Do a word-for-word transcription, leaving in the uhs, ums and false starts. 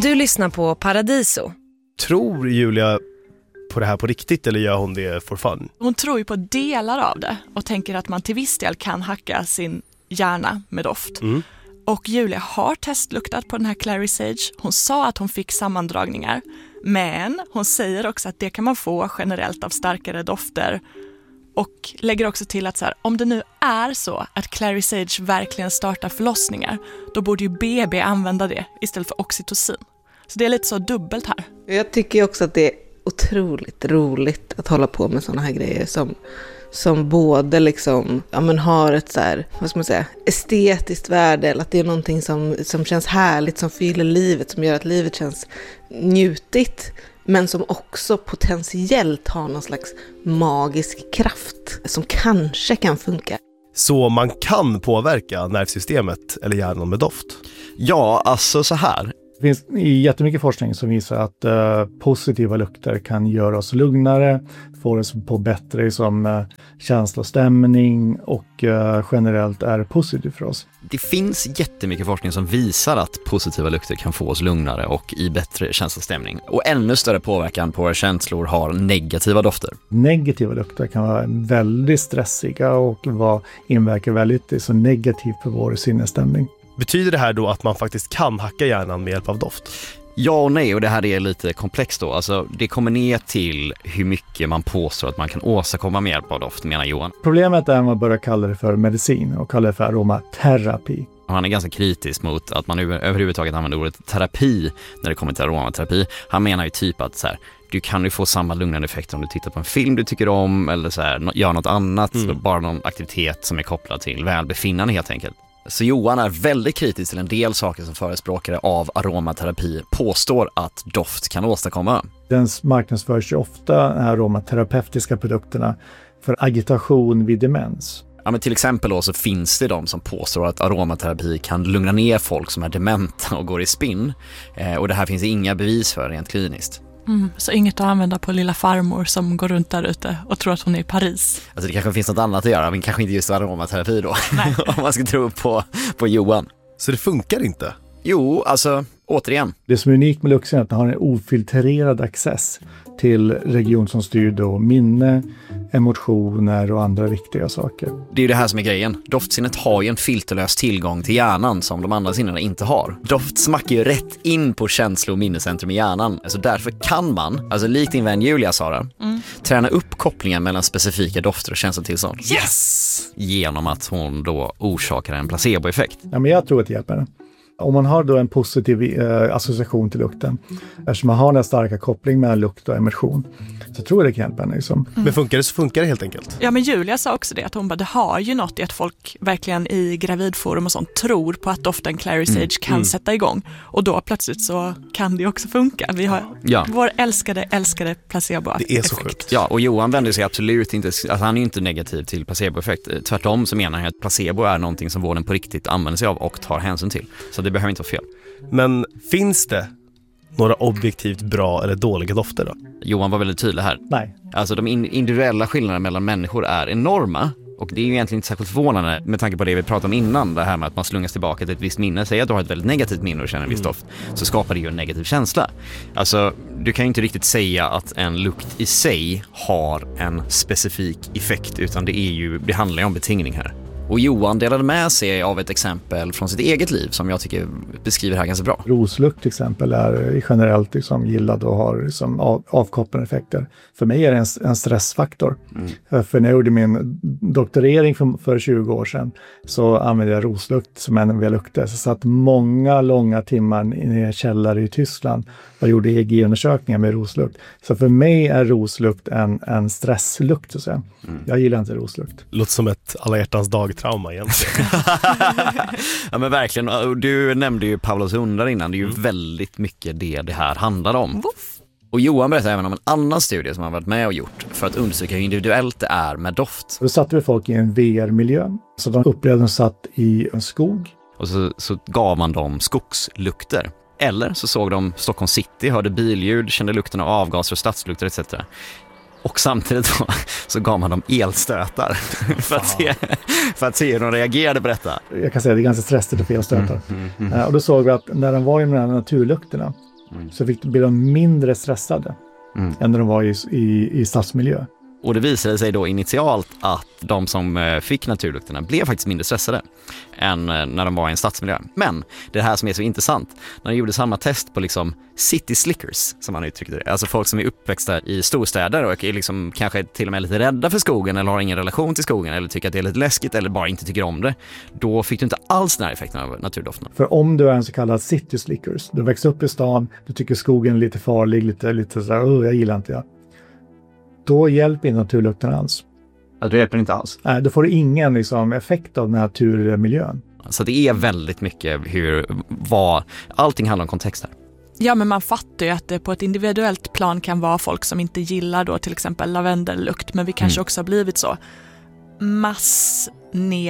Du lyssnar på Paradiso. Tror Julia på det här på riktigt eller gör hon det for fun? Hon tror ju på delar av det och tänker att man till viss del kan hacka sin hjärna med doft. Mm. Och Julia har testluktat på den här Clary Sage. Hon sa att hon fick sammandragningar. Men hon säger också att det kan man få generellt av starkare dofter. Och lägger också till att så här, om det nu är så att Clary Sage verkligen startar förlossningar, då borde ju B B använda det istället för oxytocin. Så det är lite så dubbelt här. Jag tycker också att det är otroligt roligt att hålla på med såna här grejer som, som både liksom, ja, men har ett så här, vad ska man säga, estetiskt värde, eller att det är någonting som, som känns härligt, som fyller livet, som gör att livet känns njutigt, men som också potentiellt har någon slags magisk kraft som kanske kan funka. Så man kan påverka nervsystemet eller hjärnan med doft? Ja, alltså så här. Det finns jättemycket forskning som visar att uh, positiva lukter kan göra oss lugnare, få oss på bättre som uh, känsla och stämning och uh, generellt är positivt för oss. Det finns jättemycket forskning som visar att positiva lukter kan få oss lugnare och i bättre känsla och stämning. Och ännu större påverkan på våra känslor har negativa dofter. Negativa lukter kan vara väldigt stressiga och vara, inverka väldigt så negativt på vår sinnesstämning. Betyder det här då att man faktiskt kan hacka hjärnan med hjälp av doft? Ja och nej, och det här är lite komplext då. Alltså, det kommer ner till hur mycket man påstår att man kan åstadkomma med hjälp av doft, menar Johan. Problemet är att man börjar kalla det för medicin och kalla det för aromaterapi. Han är ganska kritisk mot att man överhuvudtaget använder ordet terapi när det kommer till aromaterapi. Han menar ju typ att så här, du kan ju få samma lugnande effekter om du tittar på en film du tycker om eller så här, gör något annat, mm. bara någon aktivitet som är kopplad till välbefinnande helt enkelt. Så Johan är väldigt kritisk till en del saker som förespråkare av aromaterapi påstår att doft kan åstadkomma. Den marknadsförs ju ofta aromaterapeutiska produkterna för agitation vid demens. Ja, men till exempel då så finns det de som påstår att aromaterapi kan lugna ner folk som är dementa och går i spinn. Eh, och det här finns det inga bevis för rent kliniskt. Mm, så inget att använda på lilla farmor som går runt där ute och tror att hon är i Paris. Alltså det kanske finns något annat att göra, men kanske inte just aromaterapi då. Nej. Om man ska tro på, på Johan. Så det funkar inte? Jo, alltså återigen. Det som är unikt med Luxen är att den har en ofiltrerad access till region som styr då minne, emotioner och andra viktiga saker. Det är ju det här som är grejen. Doftsinnet har ju en filterlös tillgång till hjärnan som de andra sinnena inte har. Doft smackar ju rätt in på känslo- och minnescentrum i hjärnan. Alltså därför kan man, alltså likt din vän Julia Sara, mm. träna upp kopplingen mellan specifika dofter och känslotillstånd. Yes! Genom att hon då orsakar en placeboeffekt. Ja, men jag tror att det hjälper den. Om man har då en positiv eh, association till lukten, eftersom man har den starka koppling mellan lukt och emotion, så tror jag det kan hjälpa henne. Liksom. Mm. Men funkar det så funkar det helt enkelt. Ja, men Julia sa också det, att hon bara, det har ju något i att folk verkligen i gravidforum och sånt tror på att doften Clary Sage mm. kan mm. sätta igång. Och då plötsligt så kan det också funka. Vi har ja. vår älskade, älskade placebo-effekt. Det är så sjukt. Ja, och Johan vänder sig absolut inte, alltså han är ju inte negativ till placebo-effekt. Tvärtom så menar han att placebo är någonting som vården på riktigt använder sig av och tar hänsyn till. Så det behöver inte vara fel. Men finns det några objektivt bra eller dåliga dofter då? Johan var väldigt tydlig här. Nej. Alltså de individuella skillnaderna mellan människor är enorma. Och det är ju egentligen inte särskilt förvånande med tanke på det vi pratade om innan. Det här med att man slungas tillbaka till ett visst minne. Säg att du har ett väldigt negativt minne och känner en viss doft. Så skapar det ju en negativ känsla. Alltså du kan ju inte riktigt säga att en lukt i sig har en specifik effekt. Utan det, är ju, det handlar ju om betingning här. Och Johan delade med sig av ett exempel från sitt eget liv som jag tycker beskriver här ganska bra. Roslukt till exempel är generellt liksom gillad och har liksom av, avkopplande effekter. För mig är det en, en stressfaktor. Mm. För när jag gjorde min doktorering för, för tjugo år sedan så använde jag roslukt som en av jag luktade. Så satt många långa timmar i en källare i Tyskland och gjorde E E G-undersökningar med roslukt. Så för mig är roslukt en, en stresslukt så att säga. Mm. Jag gillar inte roslukt. Låter som ett alla hjärtans dagtrauma egentligen. Ja men verkligen, du nämnde ju Pavlos hundar innan. Det är ju mm. väldigt mycket det det här handlar om. Woof. Och Johan berättar även om en annan studie som han varit med och gjort för att undersöka hur individuellt det är med doft. Då satte vi folk i en V R-miljö. Så de upplevde att de satt i en skog. Och så, så gav man dem skogslukter. Eller så såg de Stockholm city, hörde billjud, kände lukten av avgaser och stadslukter et cetera. Och samtidigt då, så gav man dem elstötar för att, se, för att se hur de reagerade på detta. Jag kan säga att det är ganska stressigt att få elstötar. Mm, mm, mm. Och då såg vi att när de var i de här naturlukterna mm. så fick, blev de mindre stressade mm. än när de var i, i, i stadsmiljö. Och det visade sig då initialt att de som fick naturlukterna blev faktiskt mindre stressade än när de var i en stadsmiljö. Men det här som är så intressant, när de gjorde samma test på liksom city slickers, som man uttryckte det, alltså folk som är uppväxta i storstäder och är liksom kanske till och med lite rädda för skogen eller har ingen relation till skogen eller tycker att det är lite läskigt eller bara inte tycker om det, då fick du inte alls den här effekten av naturdofterna. För om du är en så kallad city slickers, du växer upp i stan, du tycker skogen är lite farlig, lite, lite så här, oh, jag gillar inte det. Då hjälper inte naturlukten alls. Ja, då hjälper det inte alls? Nej, då får du ingen liksom, effekt av naturmiljön. Så det är väldigt mycket hur, vad, allting handlar om kontext här. Ja, men man fattar ju att det på ett individuellt plan kan vara folk som inte gillar då till exempel lavendellukt, men vi kanske mm. också har blivit så mass